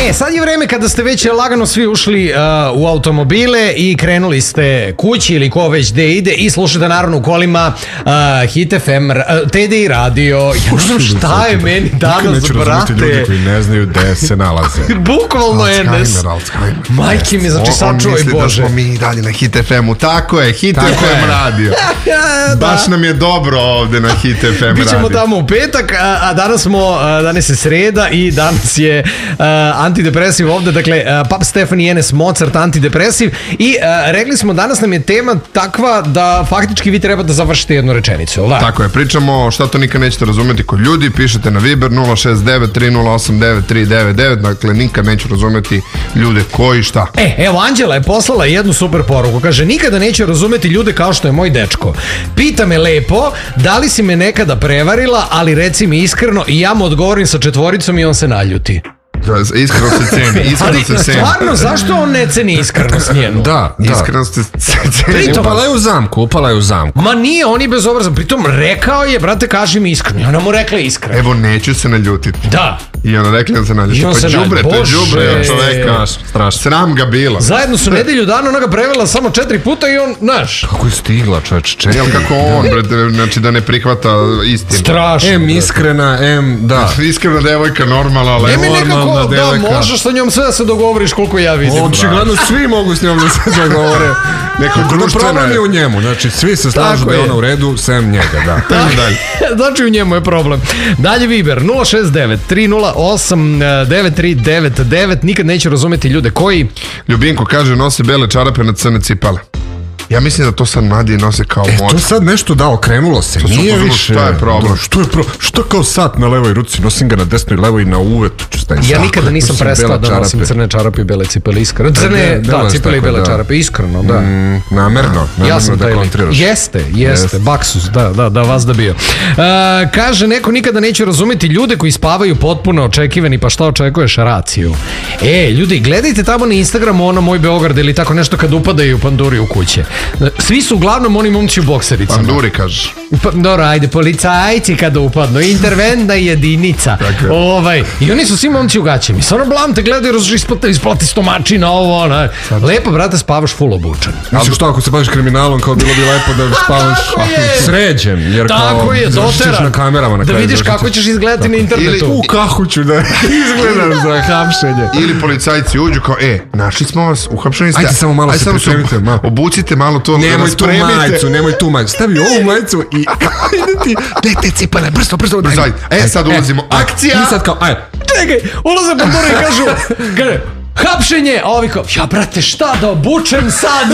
Sad je vreme kada ste već lagano svi ušli u automobile i krenuli ste kući ili ko već gde ide i slušate naravno u kolima Hit FM, TDI radio. Ja ne znam šta je meni danas, brate. Ljudi koji ne znaju gde se nalaze. Bukvalno Alzheimer. Majke mi, znači sačuvaj Bože. On misli da smo mi dalje na Hit FM-u. Tako je, Hit FM radio. Baš nam je dobro ovde na Hit FM radio. Bićemo tamo u petak, a danas je sreda i danas je antidepresiv ovde, dakle Pap Stefan i NS Mozart antidepresiv i rekli smo danas nam je tema takva da faktički vi treba da završite jednu rečenicu, ovdje? Tako je, pričamo šta to nikad nećete razumeti kod ljudi, pišete na Viber 069-308-9399, dakle nikad neću razumeti ljude koji šta. Evo Anđela je poslala jednu super poruku, kaže nikada neću razumeti ljude kao što je moj dečko. Pita me lepo, da li si me nekada prevarila, ali reci mi iskreno i ja mu odgovorim sa četvoricom i on se naljuti. Iskreno se ceni, ali stvarno, zašto on ne ceni iskrenost njenu? Da. Iskreno se ceni. Upala je u zamku. Ma nije, on je bezobrazan. Pritom rekao je, brate, kaži mi iskreno. I ona mu rekla iskreno. Evo, neću se naljutiti. Da. I ona rekla da se naljuti. Pa džubre, to je džubre čoveka. Strašno. Sram ga bilo. Zajedno su nedelju dana, ona ga prevela samo 4 puta i on, znaš. Kako je stigla, čovječe. Kako on, znači da ne prihvata istinu. Strašno. Iskrena, da. Iskrena devojka, normalna, ali normalna. Da, možeš sa njom sve da se dogovoriš koliko ja vidim. Očigledno svi mogu s njom da se dogovore. Neko problem je u njemu, znači svi se slažu da je ona u redu, sem njega, da. Znači u njemu je problem. Dalje Viber 069-308-9399. Nikad neću razumeti ljude koji... Ljubinko kaže nose bele čarape na crne cipale. Ja mislim da to sad mladi nose kao mod. To sad nešto okrenulo se. Nije više. Šta je problem? Što kao sat na levoj ruci, nosim ga na desnoj, levoj i na uvetu. Ja nikada nisam prestao da nosim crne čarape i bele cipele, iskreno. Cipele i bele čarape, iskreno, da. Namerno da kontriraš. Jeste, baksus, da, vas da bio. Kaže, neko nikada neće razumeti ljude koji spavaju potpuno očekivani, pa šta očekuješ, raciju. Ljudi, gledajte tamo na Instagramu ono Moj Beograd ili tako nešto kad upadaju panduri u kuće. Svi su uglavnom oni momci u boksericama. Panduri kažeš. Dobro, ajde, policajci kada upadnu, interventna jedinica. I oni su svi momci u gaćima. I stvarno blam te gledaju, isplati stomačina, ovo, ona. Lepo, brate, spavaš full obučan. Misliš što, ako se baviš kriminalom, kao bilo bi lepo da spavaš sređen, jer kao zaštićeš na kamerama na kraju. Da vidiš kako ćeš izgledati na internetu. Ili kako ću da izgledam za hapšenje. Ili policajci uđu kao, našli smo vas, uhapšeni ste. Ajde samo malo se pripremite, obucite malo to. Nemoj tu majicu, stavi ovu majicu i ide ti, dajte cipale, brzo, sad ulazimo, akcija. I sad kao, čekaj, ulaze pandure i kažu, hapšenje, a ovi kao, ja brate, šta da obučem sad?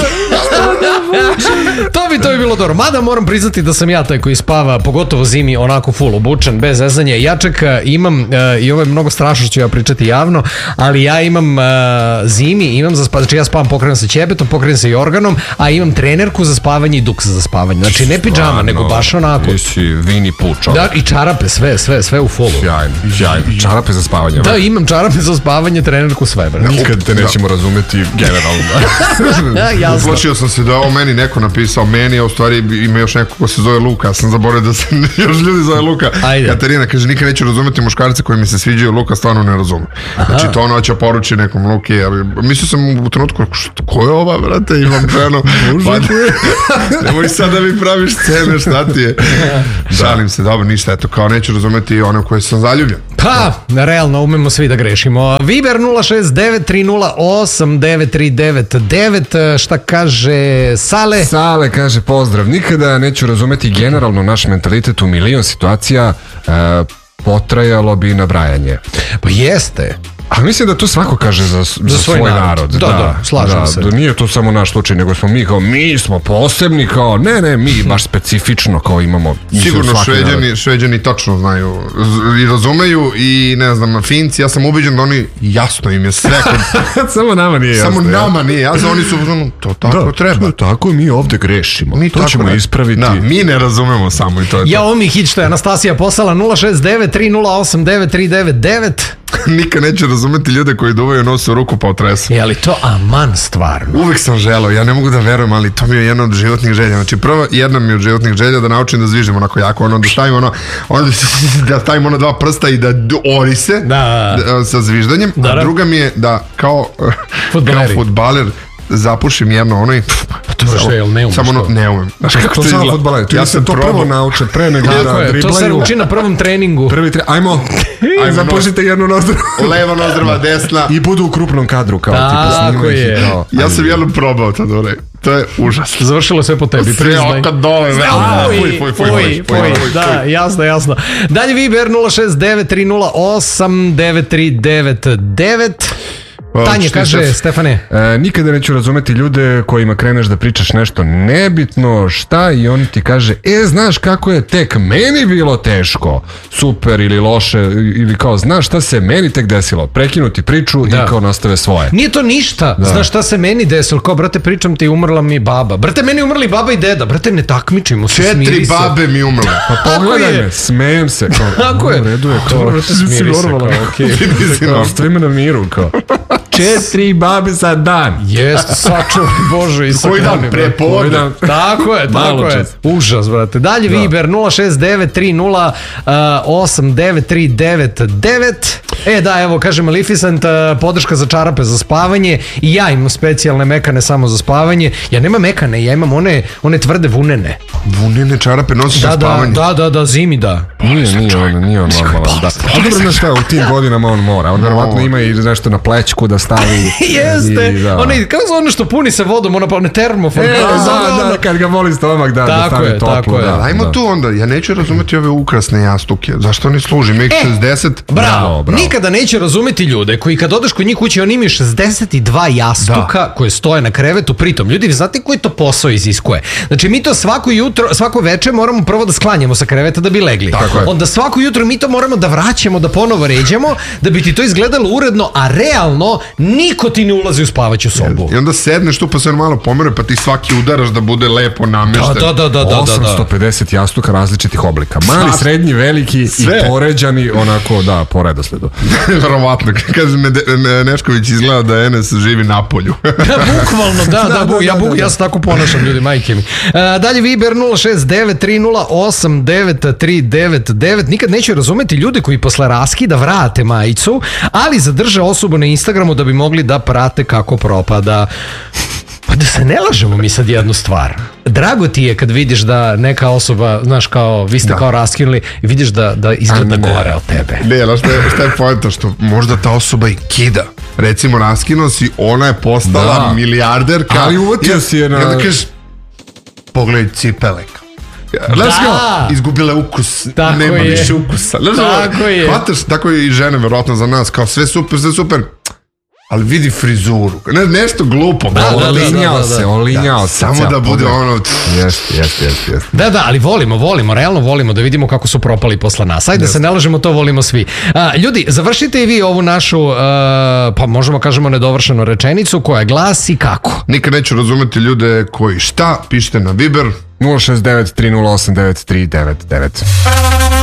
To bi bilo dobro. Mada moram priznati da sam ja taj koji spava, pogotovo zimi, onako full obučen, bez zezanja. Ja čak imam, i ovo je mnogo strašno što ću ja pričati javno, ali ja imam zimi, imam za spavanje, znači ja spavam, pokrenem se ćebetom, pokrenem se jorganom, a imam trenerku za spavanje i duks za spavanje. Znači ne pidžama, nego baš onako. Ti si Vini Pučo. Da, i čarape, sve u fullu. Sjajno. Čarape za spavanje. Da, imam čarape za spavanje, trenerku, sve. Nikad te nećemo razumeti generalno. Jasno. Uplašio sam se da ovo meni neko napisao, meni, a u stvari ima još neko ko se zove Luka, sam zaboravio da se još ljudi zove Luka. Katarina kaže, nikad neću razumeti muškarce koji mi se sviđaju, Luka stvarno ne razume. Znači to ono će poruči nekom Luki, ali mislio sam u trenutku, ko je ova, brate, imam ženu. Nemoj sad da mi praviš scene, šta ti je? Šalim se, dobro, ništa, eto, kao neću razumeti one u koje sam zaljubljen. Pa, realno, umemo svi da grešimo. Viber 069-308-9399. Šta kaže Sale? Sale kaže, pozdrav, nikada neću razumeti generalno naš mentalitet u milion situacija, potrajalo bi nabrajanje. Pa jeste. A mislim da to svako kaže za svoj narod. Da, slažem se. Da nije to samo naš slučaj, nego smo mi smo posebni, kao ne, mi baš specifično kao imamo. Sigurno Šveđani tačno znaju i razumeju i ne znam, Finci, ja sam ubeđen da oni jasno im je sve. Samo nama nije jasno. Samo nama nije jasno, oni su to tako treba. Tako mi ovde grešimo. To ćemo ispraviti. Mi ne razumemo samo i to je to. Ja, ovo mi hit što je Anastasija poslala 069-308-9399. Nikad neću razumeti ljude koji duvaju nos u ruku pa otresu. Je li to aman stvarno? Uvijek sam želeo, ja ne mogu da verujem, ali to mi je jedna od životnih želja. Znači prva jedna mi je od životnih želja da naučim da zviždim onako jako, da stavim da stavim dva prsta i da orise sa zviždanjem, a druga mi je da kao fudbaler zapušim jedno samo ne umem. To samo fudbaler, ja sam to prvo naučen pre nego da driblaju. To se uči na prvom treningu. Ajmo, zapušite jednu nozdrvu. Leva nozdrva, desna. I budu u krupnom kadru kao tipa snimaju. Ja sam jednom probao to dobro. To je užas. Završilo sve po tebi, priznaj. Sve okad dole. Da, jasno. Dalje Viber 069308939. Tanje kaže, Stefane. Nikada neću razumeti ljude kojima kreneš da pričaš nešto nebitno, šta, i on ti kaže, znaš kako je tek meni bilo teško, super ili loše, ili kao, znaš šta se meni tek desilo, prekinuti priču i kao nastave svoje. Nije to ništa, znaš šta se meni desilo, kao, brate, pričam ti, umrla mi baba, brate, meni umrli baba i deda, brate, ne takmičimo se, smiri se. 4 babe mi umrle. Pa pogledaj me, smejem se, kao, tako je. U redu je, kao, brate, smiri se, kao, okej. Što ima na miru, kao. 4 babe za dan. Jeste, sačuvaj Bože i koji dan, prepodne. Tako je. Užas, brate. Dalje Viber 069308939. Evo, kaže Maleficent, podrška za čarape za spavanje, i ja imam specijalne mekane samo za spavanje. Ja nemam mekane, ja imam one tvrde vunene. Vunene čarape nosiš za spavanje? Da, zimi da. Nije on normalan, da. A dobro, znaš šta, u tim godinama on mora. On verovatno ima i nešto na plećku da stavi. Jeste, kako za ono što puni se vodom, one termofor. Da, kad ga voli stomak, da stavi toplo. Ajmo tu onda, ja neću razumeti ove ukrasne jastuke, zašto oni služi, ima ih 60? Bravo, nikada neće razumeti ljude koji kad odeš kod njih kući, oni imaju 62 jastuka koje stoje na krevetu, pritom, ljudi, vi znate koji to posao iziskuje? Znači, mi to svako veče moramo prvo da sklanjamo sa kreveta da bi legli. Onda svako jutro mi to moramo da vraćamo, da ponovo ređamo, da bi ti to izgledalo uredno, a realno niko ti ne ulazi u spavaću sobu. I onda sedneš tu pa se malo pomere, pa ti svaki udaraš da bude lepo namešten. Da. 850 jastuka različitih oblika. Mali, srednji, veliki i poređani, onako, da, po redosledu. Verovatno, kaže Nešković izgleda da Enes živi na polju. Bukvalno, ja se tako ponašam, ljudi, majke mi. Dalje Viber 069308939. Nikad neću razumeti ljude koji posle raskida vrate majicu, ali zadrže osobu na Instagramu da bi mogli da prate kako propada. Pa da se ne lažemo mi sad jednu stvar. Drago ti je kad vidiš da neka osoba, znaš, kao, vi ste kao raskinuli i vidiš da izgleda gore od tebe. Ne, šta je pojenta, što možda ta osoba i kida. Recimo, raskinuo si, ona je postala milijarderka. Ali uvotio si je na... I onda kažeš, pogledaj cipele. Izgubile ukus, nema više ukusa. Tako je. Hvataš, tako je i žene, verovatno za nas, kao sve super, ali vidi frizuru, nešto glupo. Olinjao se. Samo da bude ono... Jeste. Da, ali volimo, realno volimo da vidimo kako su propali posle nas. Ajde, se ne lažemo, to volimo svi. Ljudi, završite i vi ovu našu, pa možemo kažemo nedovršenu rečenicu koja glasi kako? Nikad neću razumeti ljude koji šta, pišite na Viber 069308939.